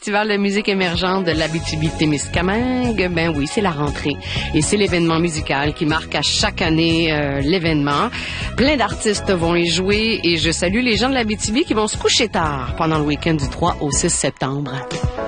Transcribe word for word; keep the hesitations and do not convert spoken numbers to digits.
Festival de musique émergente de l'Abitibi-Témiscamingue. Ben oui, c'est la rentrée. Et c'est l'événement musical qui marque à chaque année euh, l'événement. Plein d'artistes vont y jouer et je salue les gens de l'Abitibi qui vont se coucher tard pendant le week-end du trois au six septembre.